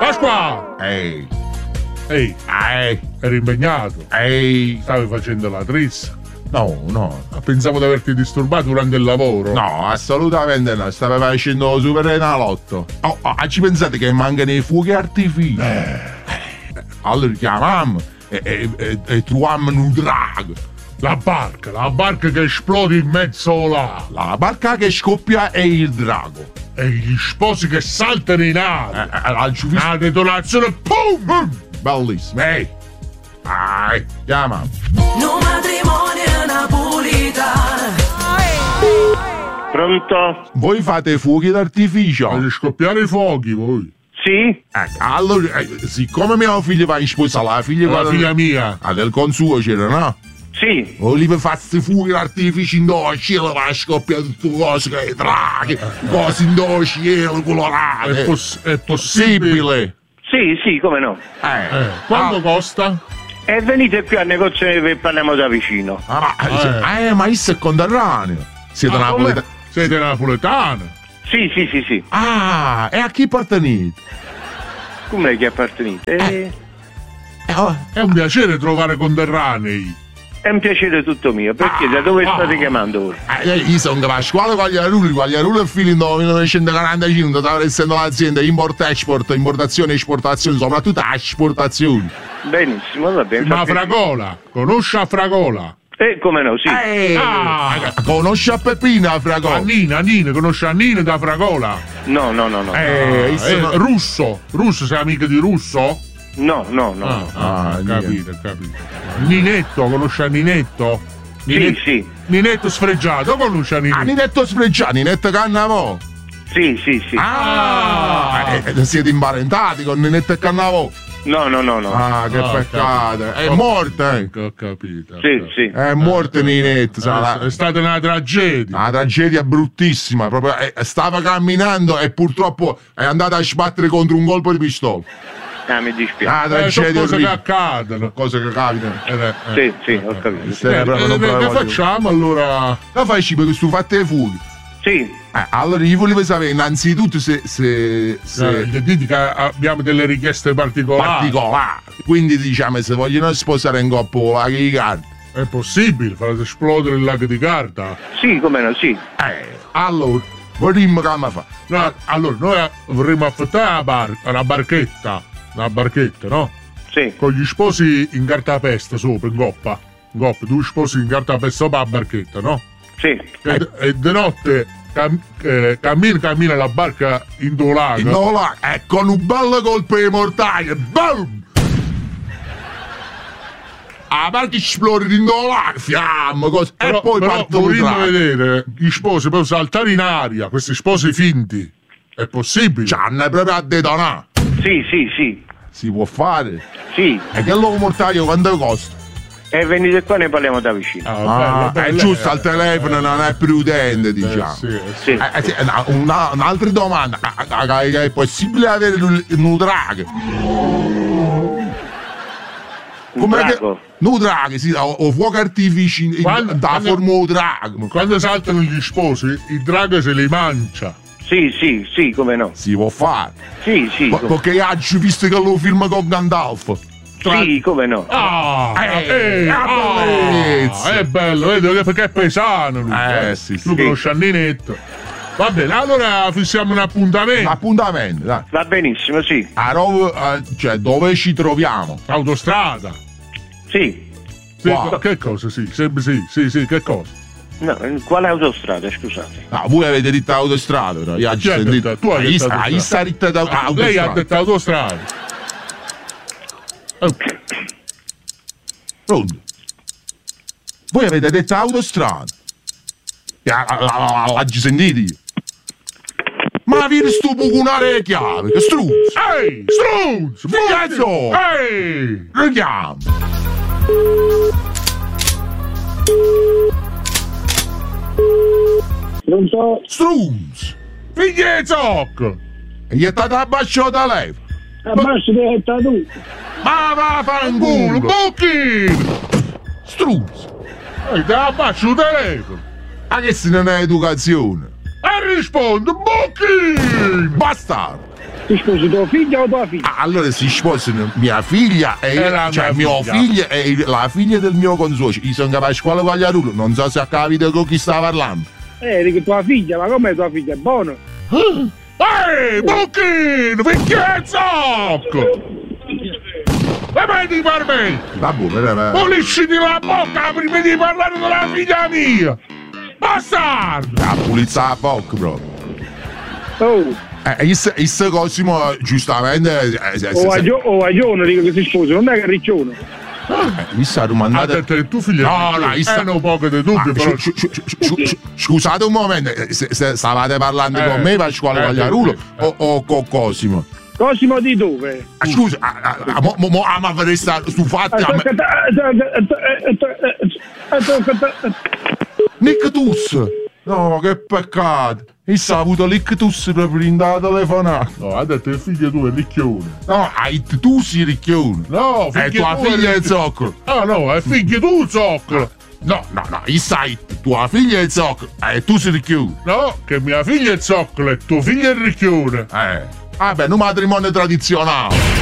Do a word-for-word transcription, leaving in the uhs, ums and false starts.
Pasqua! Ehi. Ehi. Ehi. Eri impegnato? Ehi. Stavi facendo la trissa? No, no. Pensavo di averti disturbato durante il lavoro. No, assolutamente no. Stavo facendo Super Enalotto. Oh, oh, ci pensate che mancano i fuochi artifici? Eh. Allora chiamammo e, e, e, e troviamo un drago. La barca, la barca che esplode in mezzo là. La barca che scoppia è il drago. E gli sposi che saltano in aria. Eh, eh, Una detonazione, pum! Bellissimo. Ehi. Vai, chiama. No matrimonio napolitano. Pronto? Voi fate fuochi d'artificio? Fate scoppiare i fuochi voi? Sì? Eh, allora, eh, siccome mio figlio va in sposa, la figlia La va figlia mia. Ah, del consuocero, no? Sì. Volevo fare questi fuochi d'artificio in do cielo, va a scoppiare tutte cose che draghi, cose in do cielo colorate. È, poss- è possibile? Sì, sì, come no. Eh, Eh, quanto ah, costa? E venite qui al negozio e parliamo da vicino. ah, ma, Eh. eh, ma isso è conterraneo. Siete Ah, napoletani? Siete napoletano? Sì, sì, sì, sì. Ah, e a chi appartenete? Come che appartenete? Eh, Eh, oh, È un piacere trovare conterranei. è un piacere tutto mio. Perché da dove Ah. state chiamando ora? eh, io sono Pasquale Quagliarulli, Quagliarulli è figlio del millenovecentoquarantacinque, stava essendo l'azienda import-export, importazione e esportazione, soprattutto esportazione. Benissimo, va bene. Ma fa piacere. Fragola, conosci a Fragola? Eh, come no, sì. Eh, Ah. conosci a Peppina, A Fragola? Nina, Nina, conosci a Nina da Fragola? No, no, no, no. Eh, Eh, isso no- Russo, Russo, sei amico di Russo? No, no, no. Ah, ah, Ah, ho capito, ho capito. Ninetto, conosci a Ninetto? Sì, sì. Ninetto sfregiato, conosci a Ninetto? Ah, Ninetto Sfregiani, Ninetto Cannavò. Sì, sì, sì. Ah, eh, eh, siete imparentati con Ninetto e Cannavò. No, no, no, no. Ah, che Ah, peccato. capito. È morta, eh. Ho capito. ho Sì, capito. sì. È morta Ninetto, Eh, sarà. È stata una tragedia. Una tragedia bruttissima, proprio, eh, stava camminando e purtroppo è andata a sbattere contro un colpo di pistola. Ah, mi dispiace. Una Eh, sono tragedia cose che orribile. accadono. Cose che capitano. Eh, eh, Sì, sì, ho capito. Queste Eh, proprio eh, non che proprio voglio. facciamo allora? La fai cibo che stu fatte i fuochi. Sì. Eh, allora io volevo sapere innanzitutto se, se, se Eh, gli dite che abbiamo delle richieste particolari. particolari. Quindi diciamo se vogliono sposare in coppia la che carte. È possibile far esplodere il lago di carta? Sì, come no, sì. Eh, allora, vorremmo che mi fa. No, allora, noi vorremmo affittare una, bar- una barchetta, una barchetta, no? Sì. Con gli sposi in cartapesta sopra, in coppa. In coppa, due sposi in cartapesta sopra la barchetta, no? Sì. E, e di notte cam- eh, cammina, cammina la barca in due lago. No, là, e con un bello colpo di mortaia, boom! La barca esplode in due lago, fiamme, cose. Però, e poi però partono vorremmo tra. vedere gli sposi per saltare in aria, questi sposi finti. È possibile? C'hanno proprio a detonare. Sì, sì, sì. Si può fare. Sì. E che l'uomo mortaio quanto costa? E venite qua e ne parliamo da vicino. Ah, Ah, bello, bello, è giusto, eh, al telefono non è prudente, eh, diciamo. sì, eh, sì. Sì. Eh, eh, sì, una- una- un'altra domanda, Ah, ah, ah, è possibile avere un un drago? Un Com'è che- drago. Un drago, sì, o, o fuoco artifici in- Quando- da quando- forma di drago. Quando saltano gli sposi, il drago se li mangia. Sì, sì, sì, come no. Si può fare. Sì, sì. Ma- come- Perché oggi visto che lo film con Gandalf. Tra- Sì, come no. Ah, Eh, eh, ah, ah, bellezza. è bello, vedi che- perché è paesano lui. Eh, sì, sì. Lui conosce Ninetto. Va bene, allora fissiamo un appuntamento. Appuntamento, dai. Va benissimo, sì. A Rov- eh, cioè, dove ci troviamo? Autostrada. Sì. Sì, Qua. co- che cosa? Sì, sempre sì, sì, sì, che cosa? No, quale autostrada, scusate? No, voi avete detto autostrada, però. Io oggi Chi ha sentito- detto? Tu hai Ah, io detto sta- autostrada. io sta ritta da Ah, autostrada. lei ha detto autostrada. Oh, Pronto? Voi avete detto autostrada. La- la- la- la- L'hai sentito io? Ma vieni sto bucunare le chiavi, che struzzo! Ehi, struzzo! Cazzo! Ehi! Richiamo! Pronto? Struzzo! Figli di zocco! E gli è stato abbasciato il telefono! Abbassi che tu. Ma va a fare un Culo, culo! bucchino! Struzzo! Ehi, te abbascio il telefono! Ma che se non è educazione? E rispondo, Bucchi! Bastardo! Ti sposi tua figlia o tua figlia? Ah, allora si sposano mia figlia e E la cioè mia mio figlia. figlio e la figlia del mio consocio. Io sono capace scuola Pagliarulo, non so se ha capito con chi sta parlando. Eh, dico tua figlia, ma com'è tua figlia? È buona? Ehi, Bucchi! Picchia zocco! E vedi per me! Va buono, va Pulisciti la bocca prima di parlare della figlia mia! Bastardo! La pulizia a bocca proprio. Oh, Eh, il Cosimo giustamente eh, se- o se- a, gio- o a giovane dico che si sposa, non è che riccione. eh, mi sta Ha domandando. detto che tu figlio No, no, io sta- hanno poco di dubbio, Ah, però... scu- scu- scu- scu- scu- Scusate un momento, eh, se, se stavate parlando Eh, con me per scuola eh, Pagliarulo eh, o, o con Cosimo? Cosimo di dove? Ah, scusa, ah, ah, ah, mo, mo, mo, ah, ma per sta su fatti a me. L'ictus! No, che peccato! Issa ha avuto l'ictus proprio in da telefonata. No, ha detto che figlio tu è ricchione. No, hai tu sei ricchione. No, E figlio tua tu figlia è ricchione. zoccolo. Ah no, è figlio tu zoccolo. No, no, no, io sai, tua figlia è zoccolo. E tu sei ricchione. No, che mia figlia è zoccolo e tuo figlio è ricchione. Eh. Vabbè, un matrimonio tradizionale.